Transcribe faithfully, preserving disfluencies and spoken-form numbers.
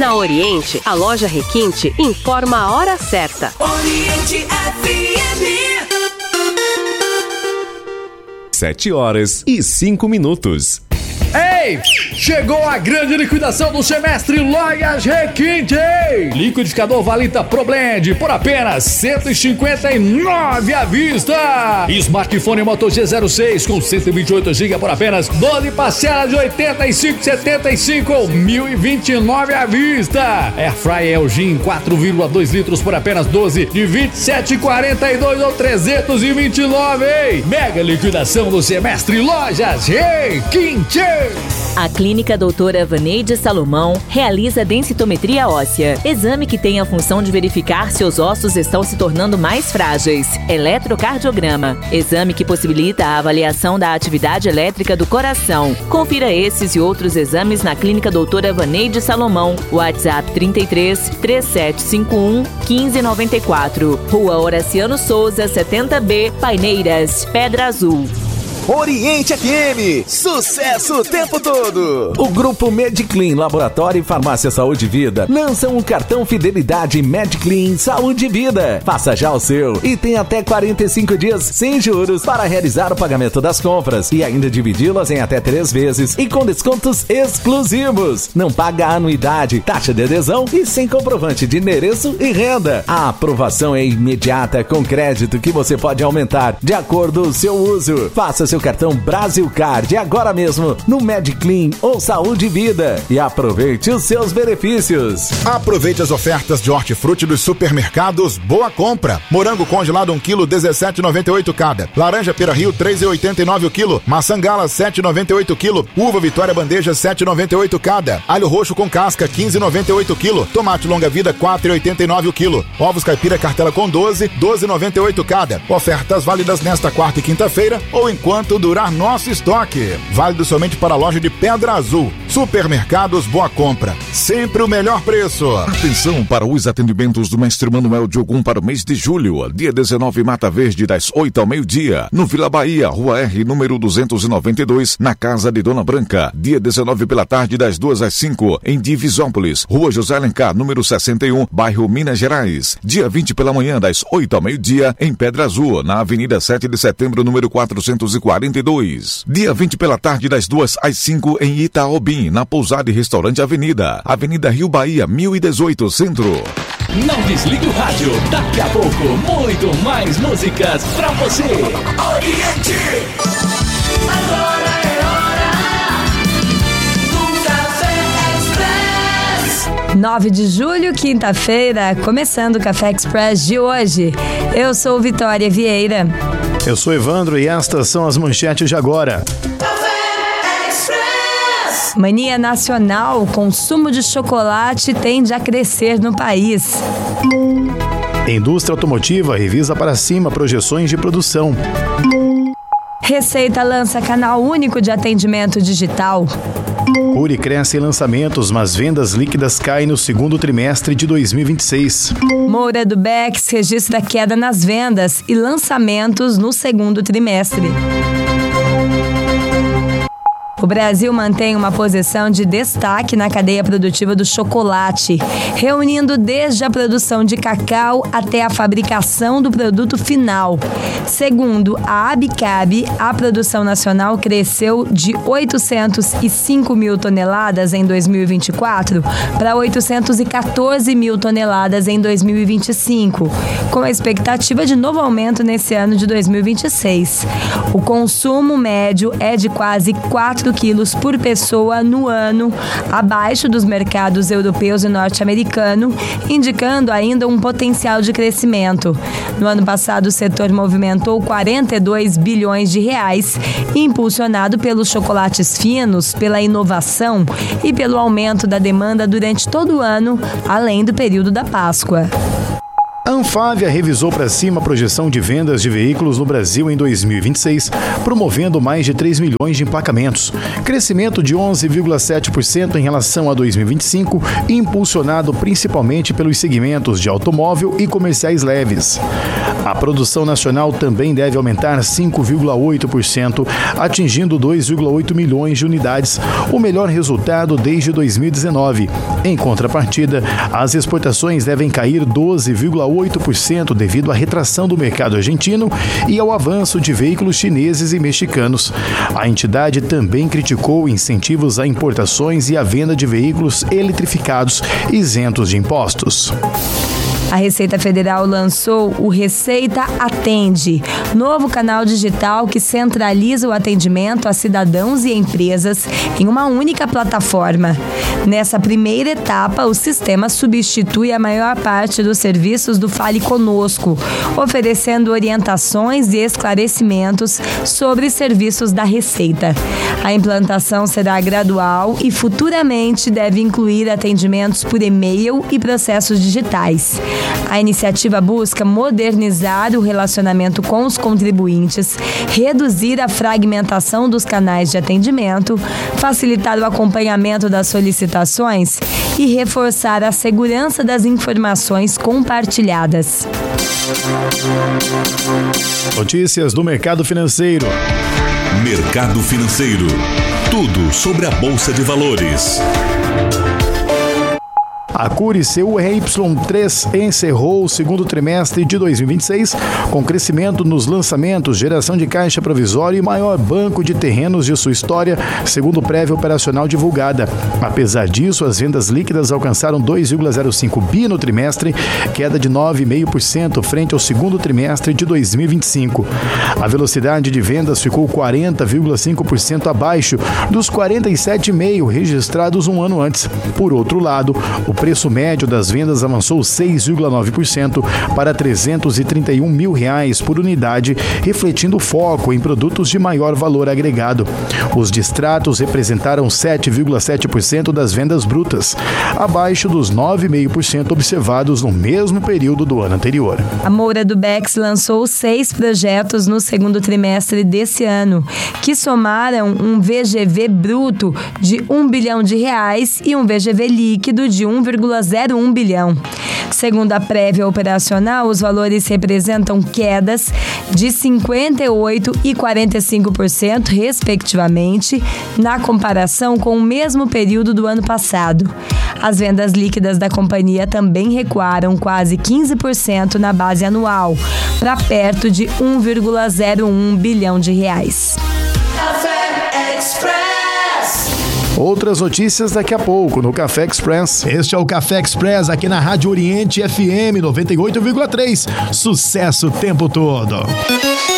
Na Oriente, a loja Requinte informa a hora certa. Oriente F M. Sete horas e cinco minutos. Ei! Chegou a grande liquidação do semestre Lojas Requinte! Liquidificador Valita Pro Blend por apenas cento e cinquenta e nove reais à vista! Smartphone Moto G zero seis com cento e vinte e oito gigabytes por apenas doze parcelas de oitenta e cinco reais e setenta e cinco centavos ou mil e vinte e nove reais à vista! Airfryer L G em quatro vírgula dois litros por apenas doze de vinte e sete reais e quarenta e dois centavos ou trezentos e vinte e nove reais, hein? Mega liquidação do semestre Lojas Requinte! A Clínica Doutora Vaneide Salomão realiza densitometria óssea, exame que tem a função de verificar se os ossos estão se tornando mais frágeis. Eletrocardiograma, exame que possibilita a avaliação da atividade elétrica do coração. Confira esses e outros exames na Clínica Doutora Vaneide Salomão. WhatsApp trinta e três, três sete cinco um, quinze noventa e quatro. Rua Horaciano Souza, setenta B, Paineiras, Pedra Azul. Oriente F M, sucesso o tempo todo. O Grupo Mediclean Laboratório e Farmácia Saúde e Vida lançam o cartão Fidelidade Mediclean Saúde e Vida. Faça já o seu e tem até quarenta e cinco dias sem juros para realizar o pagamento das compras e ainda dividi-las em até três vezes e com descontos exclusivos. Não paga anuidade, taxa de adesão e sem comprovante de endereço e renda. A aprovação é imediata com crédito que você pode aumentar de acordo com o seu uso. Faça seu cartão Brasilcard agora mesmo no Mediclean ou Saúde e Vida e aproveite os seus benefícios. Aproveite as ofertas de hortifruti dos supermercados Boa Compra. Morango congelado um quilo, dezessete reais e noventa e oito centavos cada. Laranja Pera Rio, três reais e oitenta e nove centavos o quilo. Maçã Gala, sete reais e noventa e oito centavos o quilo. Uva Vitória Bandeja, sete reais e noventa e oito centavos cada. Alho roxo com casca, quinze reais e noventa e oito centavos o quilo. Tomate longa vida, quatro reais e oitenta e nove centavos o quilo. Ovos caipira cartela com doze, doze reais e noventa e oito centavos cada. Ofertas válidas nesta quarta e quinta-feira ou enquanto durar nosso estoque. Válido somente para a loja de Pedra Azul. Supermercados Boa Compra. Sempre o melhor preço. Atenção para os atendimentos do Mestre Manuel Diogum para o mês de julho. Dia dezenove, Mata Verde, das oito ao meio-dia. No Vila Bahia, Rua R, número duzentos e noventa e dois, na Casa de Dona Branca. Dia dezenove pela tarde, das duas às cinco, em Divisópolis. Rua José Alencar, número sessenta e um, bairro Minas Gerais. Dia vinte pela manhã, das oito ao meio-dia, em Pedra Azul, na Avenida sete de setembro, número quatrocentos e quarenta e dois. Dia vinte pela tarde, das duas às cinco, em Itaobim, na Pousada e Restaurante Avenida. Avenida Rio Bahia, mil e dezoito, Centro. Não desligue o rádio, daqui a pouco, muito mais músicas pra você. Oriente, agora é hora do Café Express. nove de julho, quinta-feira, começando o Café Express de hoje. Eu sou Vitória Vieira. Eu sou Evandro e estas são as manchetes de agora. Mania nacional, o consumo de chocolate tende a crescer no país. Indústria automotiva revisa para cima projeções de produção. Receita lança canal único de atendimento digital. Cury cresce em lançamentos, mas vendas líquidas caem no segundo trimestre de dois mil e vinte e seis. Moura do Bex registra queda nas vendas e lançamentos no segundo trimestre. O Brasil mantém uma posição de destaque na cadeia produtiva do chocolate, reunindo desde a produção de cacau até a fabricação do produto final. Segundo a Abicab, a produção nacional cresceu de oitocentos e cinco mil toneladas em dois mil e vinte e quatro para oitocentos e quatorze mil toneladas em dois mil e vinte e cinco, com a expectativa de novo aumento nesse ano de dois mil e vinte e seis. O consumo médio é de quase quatro quilos por pessoa no ano, abaixo dos mercados europeus e norte-americano, indicando ainda um potencial de crescimento. No ano passado, o setor movimentou quarenta e dois bilhões de reais, impulsionado pelos chocolates finos, pela inovação e pelo aumento da demanda durante todo o ano, além do período da Páscoa. A Anfávia revisou para cima a projeção de vendas de veículos no Brasil em dois mil e vinte e seis, promovendo mais de três milhões de emplacamentos. Crescimento de onze vírgula sete por cento em relação a dois mil e vinte e cinco, impulsionado principalmente pelos segmentos de automóvel e comerciais leves. A produção nacional também deve aumentar cinco vírgula oito por cento, atingindo dois vírgula oito milhões de unidades, o melhor resultado desde dois mil e dezenove. Em contrapartida, as exportações devem cair doze vírgula oito por cento devido à retração do mercado argentino e ao avanço de veículos chineses e mexicanos. A entidade também criticou incentivos a importações e a venda de veículos eletrificados isentos de impostos. A Receita Federal lançou o Receita Atende, novo canal digital que centraliza o atendimento a cidadãos e empresas em uma única plataforma. Nessa primeira etapa, o sistema substitui a maior parte dos serviços do Fale Conosco, oferecendo orientações e esclarecimentos sobre serviços da Receita. A implantação será gradual e futuramente deve incluir atendimentos por e-mail e processos digitais. A iniciativa busca modernizar o relacionamento com os contribuintes, reduzir a fragmentação dos canais de atendimento, facilitar o acompanhamento das solicitações e reforçar a segurança das informações compartilhadas. Notícias do mercado financeiro. Mercado financeiro. Tudo sobre a Bolsa de Valores. A Cury C U R Y três encerrou o segundo trimestre de dois mil e vinte e seis com crescimento nos lançamentos, geração de caixa provisória e maior banco de terrenos de sua história, segundo prévia operacional divulgada. Apesar disso, as vendas líquidas alcançaram dois vírgula zero cinco bi no trimestre, queda de nove vírgula cinco por cento frente ao segundo trimestre de dois mil e vinte e cinco. A velocidade de vendas ficou quarenta vírgula cinco por cento abaixo dos quarenta e sete vírgula cinco por cento registrados um ano antes. Por outro lado, o preço médio das vendas avançou seis vírgula nove por cento para trezentos e trinta e um mil reais por unidade, refletindo foco em produtos de maior valor agregado. Os distratos representaram sete vírgula sete por cento das vendas brutas, abaixo dos nove vírgula cinco por cento observados no mesmo período do ano anterior. A Moura do Bex lançou seis projetos no segundo trimestre desse ano, que somaram um V G V bruto de um bilhão de reais e um V G V líquido de um vírgula zero um bilhão. Segundo a prévia operacional, os valores representam quedas de cinquenta e oito por cento e quarenta e cinco por cento, respectivamente, na comparação com o mesmo período do ano passado. As vendas líquidas da companhia também recuaram quase quinze por cento na base anual, para perto de um vírgula zero um bilhão de reais. Café Express. Outras notícias daqui a pouco no Café Express. Este é o Café Express aqui na Rádio Oriente F M noventa e oito vírgula três. Sucesso o tempo todo.